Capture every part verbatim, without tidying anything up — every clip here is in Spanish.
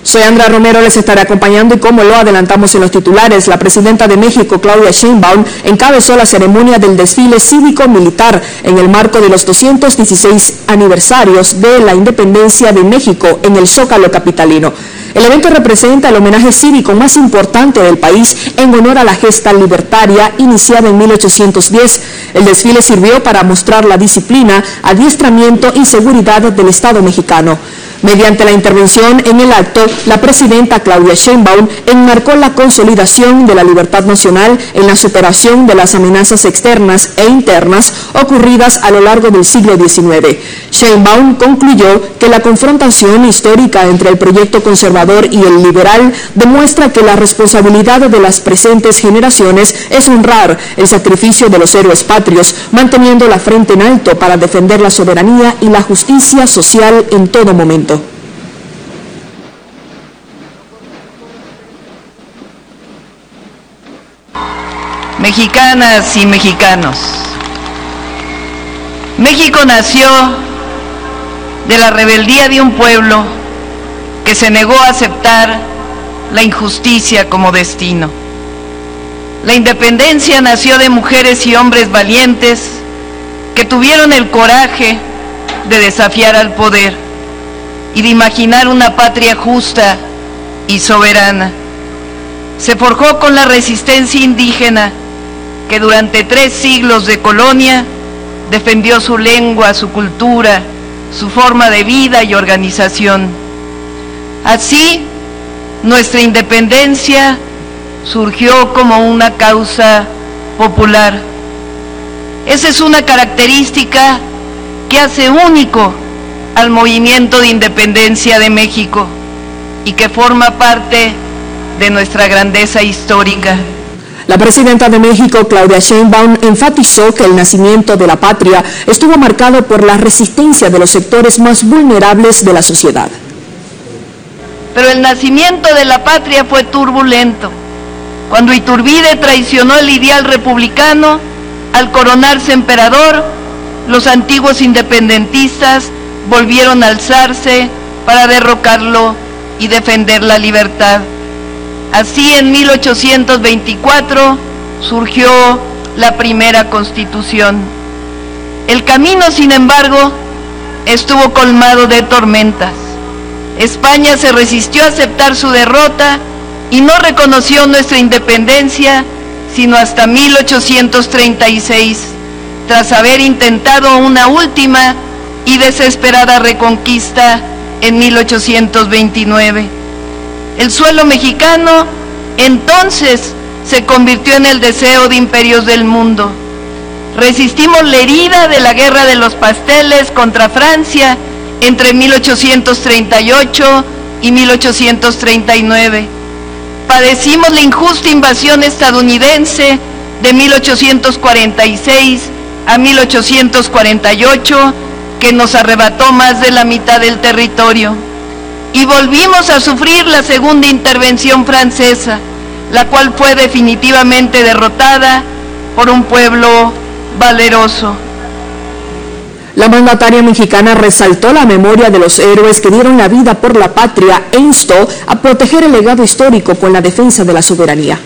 Soy Andrea Romero, les estaré acompañando y como lo adelantamos en los titulares, la presidenta de México, Claudia Sheinbaum, encabezó la ceremonia del desfile cívico-militar en el marco de los doscientos dieciséis aniversarios de la independencia de México en el Zócalo capitalino. El evento representa el homenaje cívico más importante del país en honor a la gesta libertaria iniciada en mil ochocientos diez. El desfile sirvió para mostrar la disciplina, adiestramiento y seguridad del Estado mexicano. Mediante la intervención en el acto, la presidenta Claudia Sheinbaum enmarcó la consolidación de la libertad nacional en la superación de las amenazas externas e internas ocurridas a lo largo del siglo diecinueve. Sheinbaum concluyó que la confrontación histórica entre el proyecto conservador y el liberal demuestra que la responsabilidad de las presentes generaciones es honrar el sacrificio de los héroes patrios, manteniendo la frente en alto para defender la soberanía y la justicia social en todo momento. Mexicanas y mexicanos, México nació de la rebeldía de un pueblo que se negó a aceptar la injusticia como destino. La independencia nació de mujeres y hombres valientes que tuvieron el coraje de desafiar al poder y de imaginar una patria justa y soberana. Se forjó con la resistencia indígena que durante tres siglos de colonia defendió su lengua, su cultura, su forma de vida y organización. Así, nuestra independencia surgió como una causa popular. Esa es una característica que hace único al movimiento de independencia de México y que forma parte de nuestra grandeza histórica. La presidenta de México, Claudia Sheinbaum, enfatizó que el nacimiento de la patria estuvo marcado por la resistencia de los sectores más vulnerables de la sociedad. Pero el nacimiento de la patria fue turbulento. Cuando Iturbide traicionó el ideal republicano, al coronarse emperador, los antiguos independentistas volvieron a alzarse para derrocarlo y defender la libertad. Así, en mil ochocientos veinticuatro surgió la primera Constitución. El camino, sin embargo, estuvo colmado de tormentas. España se resistió a aceptar su derrota y no reconoció nuestra independencia sino hasta mil ochocientos treinta y seis, tras haber intentado una última y desesperada reconquista en mil ochocientos veintinueve. El suelo mexicano entonces se convirtió en el deseo de imperios del mundo. Resistimos la herida de la Guerra de los Pasteles contra Francia entre mil ochocientos treinta y ocho y mil ochocientos treinta y nueve. Padecimos la injusta invasión estadounidense de mil ochocientos cuarenta y seis a mil ochocientos cuarenta y ocho, que nos arrebató más de la mitad del territorio. Y volvimos a sufrir la segunda intervención francesa, la cual fue definitivamente derrotada por un pueblo valeroso. La mandataria mexicana resaltó la memoria de los héroes que dieron la vida por la patria e instó a proteger el legado histórico con la defensa de la soberanía.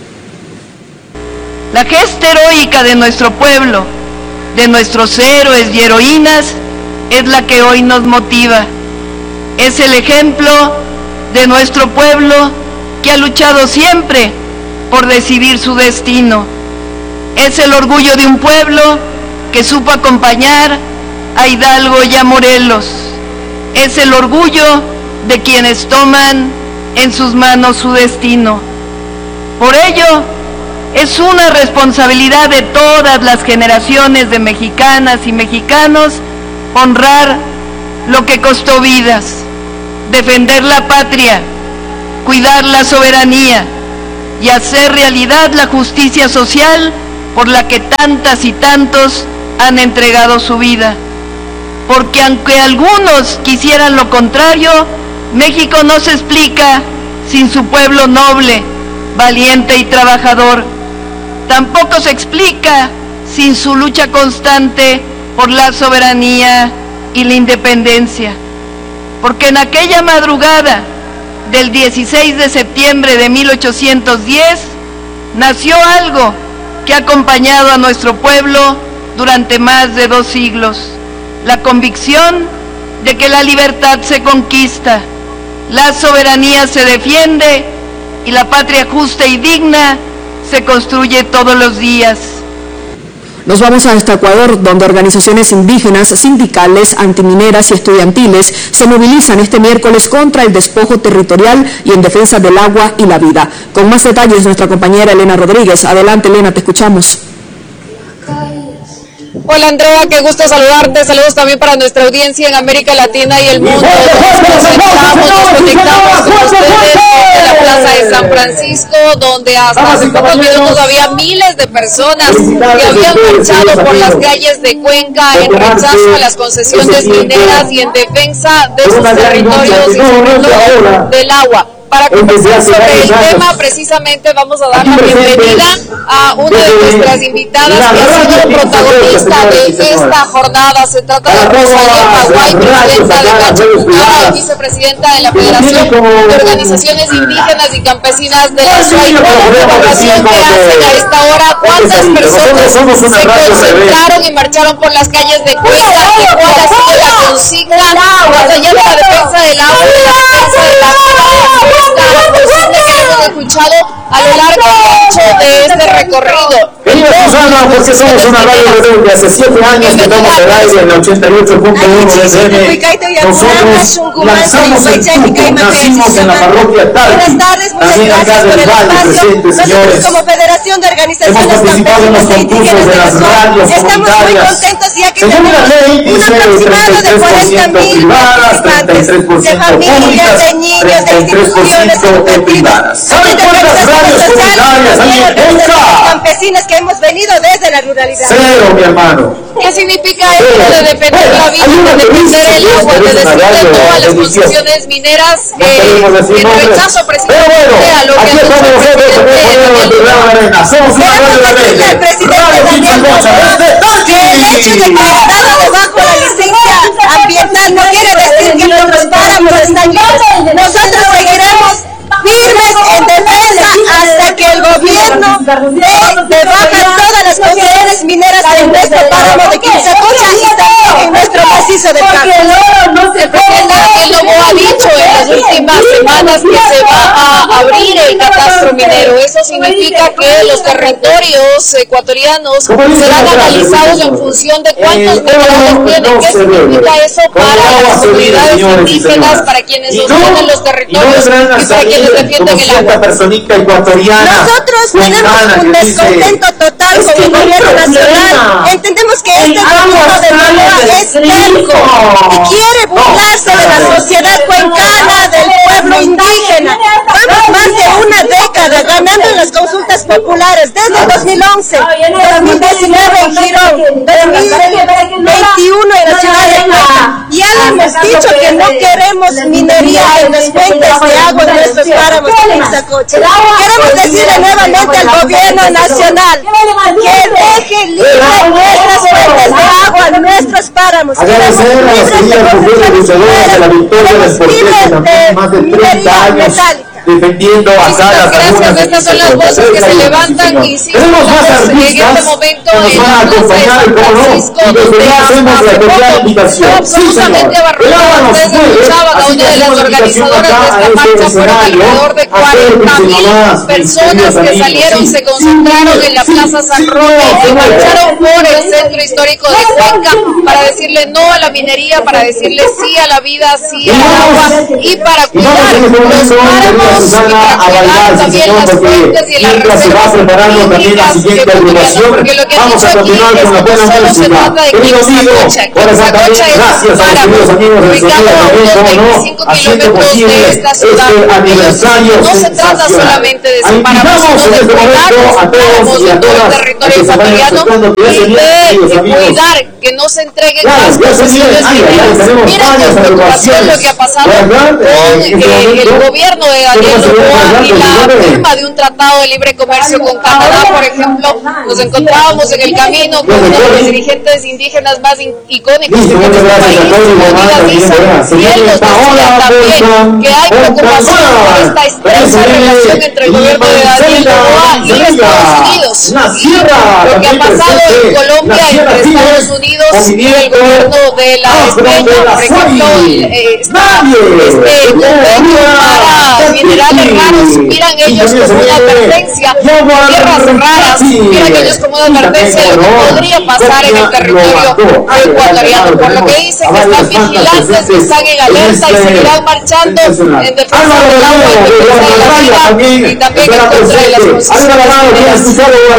La gesta heroica de nuestro pueblo, de nuestros héroes y heroínas, es la que hoy nos motiva. Es el ejemplo de nuestro pueblo que ha luchado siempre por decidir su destino. Es el orgullo de un pueblo que supo acompañar a Hidalgo y a Morelos. Es el orgullo de quienes toman en sus manos su destino. Por ello, es una responsabilidad de todas las generaciones de mexicanas y mexicanos honrar lo que costó vidas, defender la patria, cuidar la soberanía y hacer realidad la justicia social por la que tantas y tantos han entregado su vida. Porque aunque algunos quisieran lo contrario, México no se explica sin su pueblo noble, valiente y trabajador. Tampoco se explica sin su lucha constante por la soberanía y la independencia. Porque en aquella madrugada del dieciséis de septiembre de mil ochocientos diez, nació algo que ha acompañado a nuestro pueblo durante más de dos siglos: la convicción de que la libertad se conquista, la soberanía se defiende y la patria justa y digna se construye todos los días. Nos vamos hasta Ecuador, donde organizaciones indígenas, sindicales, antimineras y estudiantiles se movilizan este miércoles contra el despojo territorial y en defensa del agua y la vida. Con más detalles, nuestra compañera Elena Rodríguez. Adelante, Elena, te escuchamos. Hola Andrea, qué gusto saludarte. Saludos también para nuestra audiencia en América Latina y el mundo. Nos conectamos, nos conectamos con ustedes en la Plaza de San Francisco, donde hasta hace pocos minutos había miles de personas que habían marchado por las calles de Cuenca en rechazo a las concesiones mineras y en defensa de sus territorios y sobre todo del agua. Para conversar sobre el tema, precisamente vamos a dar la bienvenida a una de nuestras invitadas que ha sido protagonista de esta jornada. Se trata de Rosalía Maguay, presidenta de Cachapucara y vicepresidenta de la Federación de Organizaciones Indígenas y Campesinas de la SUAY. ¿Cuál es la evaluación que hacen a esta hora? ¿Cuántas personas se concentraron y marcharon por las calles de Cuenca? ¿Y cuál ha sido la consigna más allá de la defensa del agua y de la defensa de la ciudad? La consigna que hemos escuchado a lo largo y ancho de este recorrido. Querida Susana, porque somos una radio de hace siete años que estamos al aire en el ochenta y ocho punto uno de F M. Nosotros lanzamos el grupo, nacimos en la parroquia Talpi, también acá del Valle presente, señores. Como Federación de Organizaciones Hemos participado en los concursos de las radios comunitarias. Según la ley, dice treinta y tres por ciento privadas, treinta y tres por ciento públicas, treinta y tres por ciento privadas. ¿Saben cuántas radios comunitarias hay en Cuenca? Campesinas que hemos venido desde la ruralidad. Cero, mi hermano. ¿Qué significa esto de defender la vida, de defender el agua, de decirle no a las concesiones mineras, eh, en rechazo precisamente a lo que ha dicho el presidente de la Arena? Somos una radio rebelde. Que el hecho de que el Estado debajo de la licencia ambiental no quiere decir que nuestros páramos están libres. Nosotros seguiremos firmes en defensa hasta que el gobierno dé de baja todas las concesiones mineras en nuestro páramo de Quinzacocha y también en nuestro macizo de Caco. El presidente Daniel Noboa ha dicho en las últimas semanas que se va a abrir el catastro minero. Eso significa que los territorios ecuatorianos serán analizados en función de cuántos minerales tienen. ¿Qué significa eso para las comunidades indígenas, para quienes sostienen los territorios y para quienes defienden el agua? Nosotros tenemos un descontento total con el gobierno nacional. Entendemos que este gobierno de Noboa es terco y quiere burlarse de la sociedad cuencana, del pueblo indígena. Vamos más de una década ganando en las consultas populares, desde el dos mil once, dos mil diecinueve en Girón, dos mil veintiuno en la ciudad de Cuenca. Ya le hemos dicho que no queremos minería en las fuentes de agua en nuestros páramos de Quinzacocha. Queremos decirle nuevamente al gobierno nacional que deje libre nuestras fuentes de agua en nuestros páramos. Agradecer a las queridas mujeres luchadoras de la victoria del Porqué, que también más de treinta años defendiendo a cada gracias. Estas son las voces que se levantan y sí, tenemos más artistas en este momento que nos van a acompañar, como no, y desde ya hacemos la cordial invitación. Sí, señor. El agua nos mueve, así que hacemos la invitación acá a este escenario, a cuarenta mil personas que salieron, se concentraron en la Plaza San Roque y marcharon por el centro histórico de Cuenca para decirle no a la minería, para decirle sí a la vida, sí al agua y para cuidar los páramos. Susana a bailar, sí señor, porque mientras se va preparando también la siguiente agrupación, vamos a continuar con la buena música. Querido amigo, ahora también gracias a los queridos amigos del sonido también, como no, haciendo posible este aniversario no se trata solamente de separarnos, sino de cuidarnos a todos y a todas el territorio ecuatoriano y de cuidar que no se entreguen más concesiones mineras. Miren con preocupación lo que ha pasado con el gobierno de Daniel Noboa y la firma de un tratado de libre comercio con Canadá, por ejemplo. Nos encontrábamos en el camino con uno de los dirigentes indígenas más icónicos que tiene este país, y él nos decía también que hay preocupación por esta estrecha relación entre el gobierno de Daniel Noboa y Estados Unidos. Lo que ha pasado en Colombia entre Estados Unidos y el gobierno de la España, por ejemplo, eh, está este convenio para minerales raros, miran ellos como una advertencia, tierras raras, miran ellos como una advertencia de lo que podría pasar en el territorio ecuatoriano, por lo que dicen que están vigilantes, que están en alerta y seguirán marchando en defensa del agua, en defensa de la vida y también en contra de las concesiones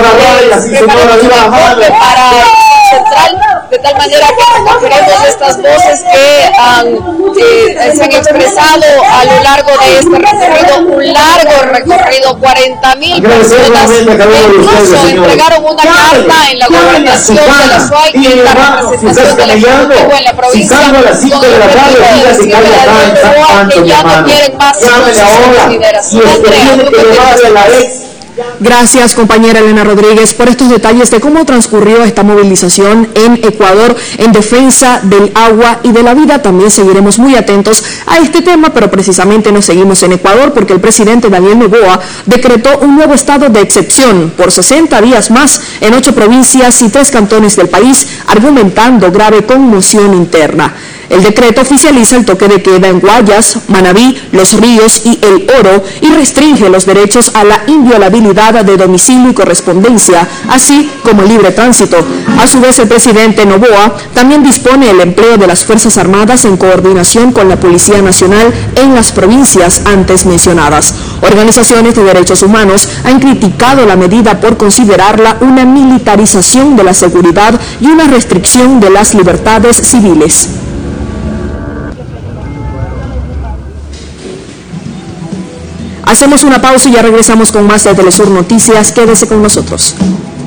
para central, de tal manera que recogeremos estas voces que han, eh, se han expresado a lo largo de este recorrido, un largo recorrido, cuarenta mil personas que incluso entregaron una carta en la gobernación de la SUAY y en la representación del Ejecutivo en la provincia con el objetivo de decirle a Daniel Noboa que ya no quieren más concesiones mineras. Gracias, compañera Elena Rodríguez, por estos detalles de cómo transcurrió esta movilización en Ecuador en defensa del agua y de la vida. También seguiremos muy atentos a este tema, pero precisamente nos seguimos en Ecuador porque el presidente Daniel Noboa decretó un nuevo estado de excepción por sesenta días más en ocho provincias y tres cantones del país, argumentando grave conmoción interna. El decreto oficializa el toque de queda en Guayas, Manabí, Los Ríos y El Oro y restringe los derechos a la inviolabilidad de domicilio y correspondencia, así como el libre tránsito. A su vez, el presidente Noboa también dispone el empleo de las Fuerzas Armadas en coordinación con la Policía Nacional en las provincias antes mencionadas. Organizaciones de derechos humanos han criticado la medida por considerarla una militarización de la seguridad y una restricción de las libertades civiles. Hacemos una pausa y ya regresamos con más de Telesur Noticias. Quédese con nosotros.